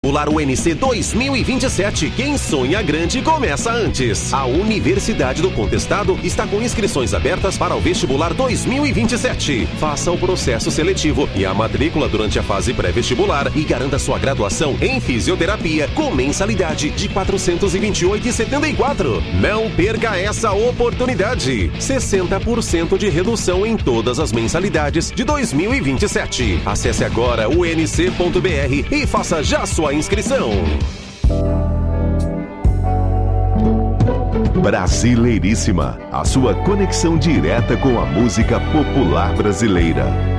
Vestibular UNC 2027. Quem sonha grande começa antes. A Universidade do Contestado está com inscrições abertas para o Vestibular 2027. Faça o processo seletivo e a matrícula durante a fase pré-vestibular e garanta sua graduação em fisioterapia com mensalidade de R$ 428,74. Não perca essa oportunidade. 60% de redução em todas as mensalidades de 2027. Acesse agora unc.br e faça já sua inscrição. Brasileiríssima, a sua conexão direta com a música popular brasileira.